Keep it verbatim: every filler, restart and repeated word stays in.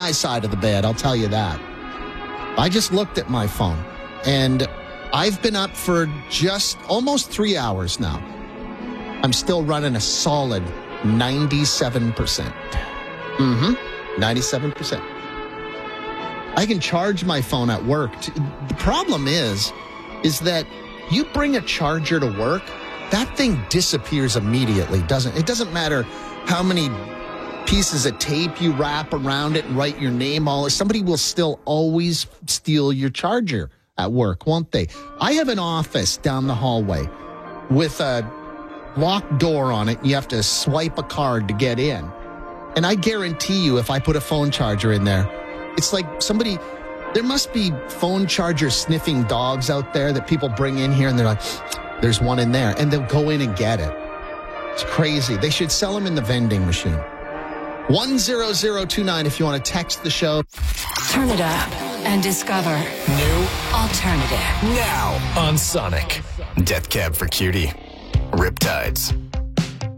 my side of the bed, I'll tell you that. I just looked at my phone, and I've been up for just almost three hours now. I'm still running a solid ninety-seven percent. Mm-hmm. ninety-seven percent. I can charge my phone at work. The problem is, is that you bring a charger to work, that thing disappears immediately, doesn't it? It doesn't matter how many pieces of tape you wrap around it and write your name all. Somebody will still always steal your charger at work, won't they? I have an office down the hallway with a locked door on it. You have to swipe a card to get in. And I guarantee you, if I put a phone charger in there, it's like somebody, there must be phone charger sniffing dogs out there that people bring in here, and they're like, there's one in there, and they'll go in and get it. It's crazy. They should sell them in the vending machine. one zero zero two nine if you want to text the show. Turn it up and discover New alternative. now on Sonic. Death Cab for Cutie. Riptides.